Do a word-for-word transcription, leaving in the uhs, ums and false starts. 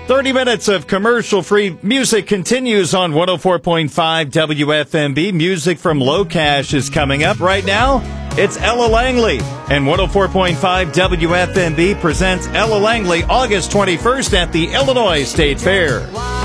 thirty minutes of commercial-free music continues on one oh four point five W F M B. Music from Locash is coming up right now. It's Ella Langley, and one oh four point five W F M B presents Ella Langley August twenty-first at the Illinois State Fair.